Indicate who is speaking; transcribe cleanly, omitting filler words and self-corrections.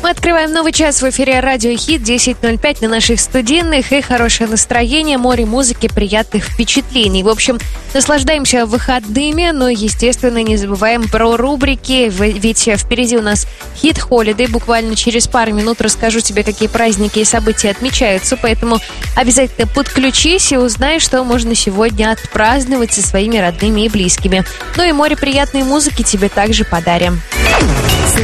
Speaker 1: Мы открываем новый час в эфире Радио Хит 10.05 на наших студийных, и хорошее настроение, море музыки, приятных впечатлений. В общем, наслаждаемся выходными, но, естественно, не забываем про рубрики, ведь впереди у нас Хит Холидей. Буквально через пару минут расскажу тебе, какие праздники и события отмечаются, поэтому обязательно подключись и узнай, что можно сегодня отпраздновать со своими родными и близкими. Ну и море приятной музыки тебе также подарим.
Speaker 2: С